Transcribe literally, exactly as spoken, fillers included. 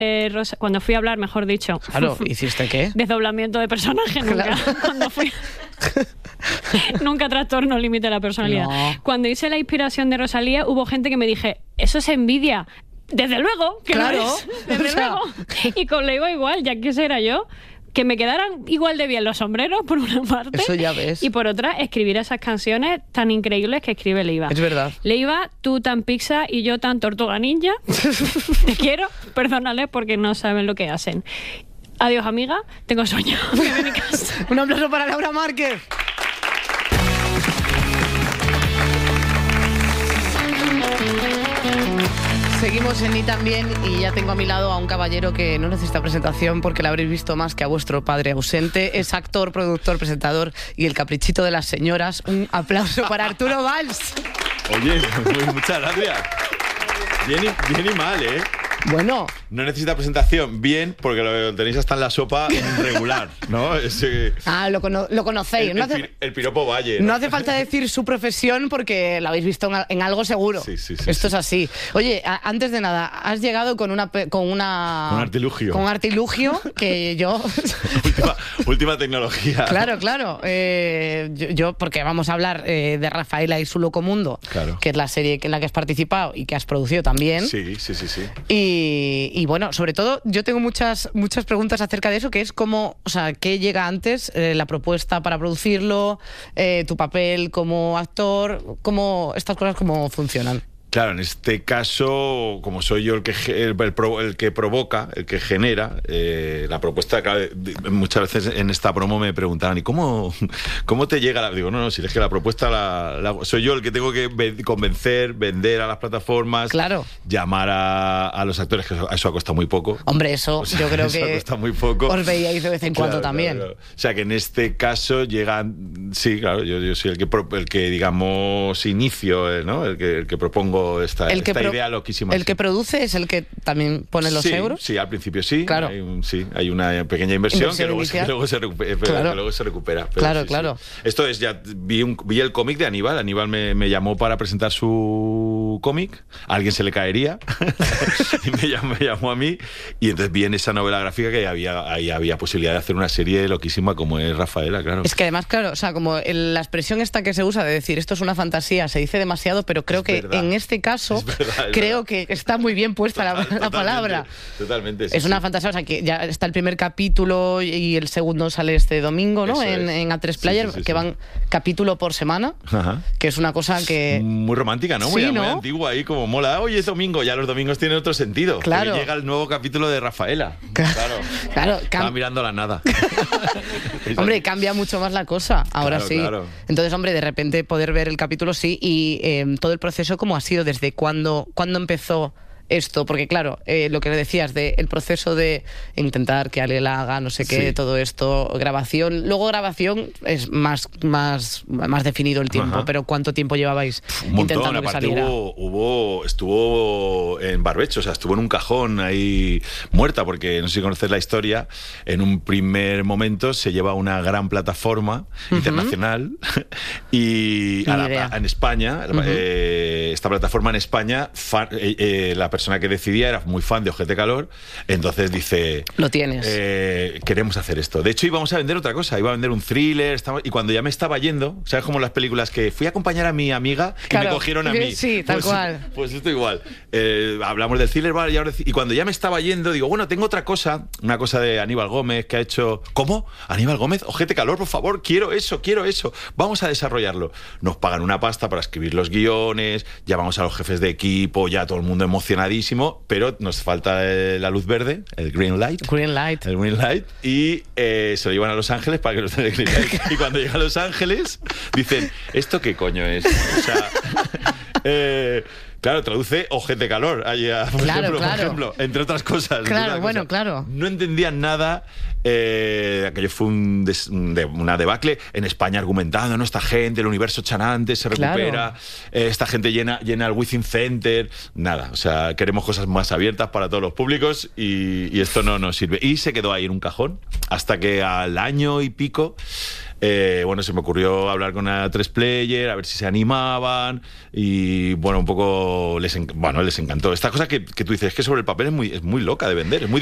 Eh, Rosa, cuando fui a hablar, mejor dicho. Claro, ¿hiciste qué? Desdoblamiento de personaje nunca. Claro. Cuando fui... Nunca trastorno límite de la personalidad. No. Cuando hice la inspiración de Rosalía, hubo gente que me dije, eso es envidia. Desde luego, que Claro. no es. Desde O sea... luego. Y con Leiva igual, ya que era yo. Que me quedaran igual de bien los sombreros, por una parte. Eso ya ves. Y por otra, escribir esas canciones tan increíbles que escribe Leiva. Es verdad. Leiva, tú tan pizza y yo tan tortuga ninja. Te quiero, perdónale porque no saben lo que hacen. Adiós, amiga. Tengo sueño. Me voy a mi casa. Un aplauso para Laura Márquez. Seguimos en Ni También y ya tengo a mi lado a un caballero que no necesita presentación porque le habréis visto más que a vuestro padre ausente. Es actor, productor, presentador y el caprichito de las señoras. Un aplauso para Arturo Valls. Oye, muy, muchas gracias. Bien y, bien y mal, ¿eh? Bueno. No necesita presentación. Bien, porque lo tenéis hasta en la sopa regular, ¿no? Ese, Ah, lo, cono lo conocéis. el, no, el, hace, pi- el piropo Valle. no hace falta decir su profesión porque la habéis visto en, en algo seguro. Sí, sí, sí, Esto sí. es así. Oye, a, antes de nada, has llegado con una... pe- Con una Con un artilugio. Con un artilugio que yo... última, última tecnología. Claro, claro. Eh, yo, yo, porque vamos a hablar eh, de Rafaela y su loco mundo, Claro. que es la serie en la que has participado y que has producido también. Sí, sí, sí, sí. Y, y bueno, sobre todo, yo tengo muchas muchas preguntas acerca de eso, que es cómo, o sea, qué llega antes, eh, la propuesta para producirlo, eh, tu papel como actor, cómo estas cosas cómo funcionan. Claro, en este caso, como soy yo el que ge- el, el pro- el que provoca, el que genera eh, la propuesta, claro, de- muchas veces en esta promo me preguntaban, ¿y cómo, cómo te llega la...? Digo, no, no, si es que la propuesta la, la- soy yo el que tengo que ve- convencer, vender a las plataformas, Claro. llamar a, a los actores, que eso, eso ha costado muy poco. Hombre, eso O sea, yo creo eso ha que costado muy poco. os veíais de vez en cuando Claro, también. claro, claro. O sea, que en este caso llegan... Sí, claro, yo, yo soy el que, pro- el que digamos, inicio, eh, ¿no? El que, el que propongo esta, El que esta pro- idea loquísima. El que produce es el que también pone los sí, euros. Sí, al principio sí. Claro. Hay un- sí, hay una pequeña inversión, Inversión que, luego, se- inicial. que luego se recupera. Claro. Que luego se recupera pero Claro, sí, claro. sí. Esto es, ya vi, un, vi el cómic de Aníbal. Aníbal me, me llamó para presentar su cómic. A alguien se le caería. y me llamó, me llamó a mí. Y entonces vi en esa novela gráfica que había, ahí había posibilidad de hacer una serie loquísima como es Rafaela, claro. Es que además, claro, o sea, como el- la expresión esta que se usa de decir esto es una fantasía, se dice demasiado, pero creo Es que verdad. en este caso Es verdad, es creo verdad. que está muy bien puesta la, la Totalmente, palabra. Totalmente. sí, Es una sí. fantasía, o sea, que ya está el primer capítulo y el segundo sale este domingo, ¿no? Eso En, es. en A tres Sí, Player, sí, sí, que sí. van capítulo por semana, Ajá. que es una cosa que... Muy romántica, ¿no? Muy, Sí, muy ¿no? antigua ahí, como mola. Oye, es domingo, ya los domingos tienen otro sentido. Claro. Porque llega el nuevo capítulo de Rafaela. Claro. Claro. Claro, cam- Estaba mirando la nada. Hombre, cambia mucho más la cosa, ahora Claro, sí. claro. Entonces, hombre, de repente poder ver el capítulo sí y eh, todo el proceso, ¿cómo ha sido? ¿Desde cuándo, cuándo empezó esto? Porque claro, eh, lo que decías de el proceso de intentar que Ale la haga, no sé qué, Sí. todo esto, grabación. Luego grabación es más, más, más definido el tiempo, Ajá. pero ¿cuánto tiempo llevabais Un montón, intentando que aparte saliera? hubo, hubo, estuvo en barbecho, o sea, estuvo en un cajón ahí muerta, porque no sé si conoces la historia, en un primer momento se lleva a una gran plataforma internacional y a Ni la- idea. a- en España, Ujú. eh, esta plataforma en España, fa- eh, eh, la persona que decidía era muy fan de Ojete Calor, entonces dice... Lo tienes. Eh, queremos hacer esto. De hecho, íbamos a vender otra cosa. Iba a vender un thriller. Estaba, y cuando ya me estaba yendo, ¿sabes como las películas que fui a acompañar a mi amiga y Claro. me cogieron a mí? Sí, tal Pues- cual. Pues esto igual. Eh, hablamos del thriller, vale, y, ahora, y cuando ya me estaba yendo, digo, bueno, tengo otra cosa, una cosa de Aníbal Gómez que ha hecho. ¿Cómo? Aníbal Gómez, Ojete Calor, por favor, quiero eso, quiero eso. Vamos a desarrollarlo. Nos pagan una pasta para escribir los guiones, llamamos a los jefes de equipo, ya todo el mundo emocionadísimo, pero nos falta eh, la luz verde, el green light. Green light. El green light. Y eh, se lo llevan a Los Ángeles para que los den el green light. Y cuando llega a Los Ángeles, dicen, ¿esto qué coño es? O sea, eh, claro, traduce Ojete Calor. Allá, por, Claro, ejemplo, claro. por ejemplo, entre otras cosas. entre Claro, otras bueno, cosas. claro. No entendían nada. Eh, aquello fue un des- un de- una debacle en España argumentando, ¿no? Esta gente, el universo chanante se Claro. recupera, eh, esta gente llena, llena el Within Center, nada, o sea, queremos cosas más abiertas para todos los públicos y, y esto no nos sirve. Y se quedó ahí en un cajón hasta que al año y pico eh, bueno, se me ocurrió hablar con a tres player, a ver si se animaban y bueno, un poco les, en, bueno, les encantó. Esta cosa que, que tú dices, es que sobre el papel es muy, es muy loca de vender, es muy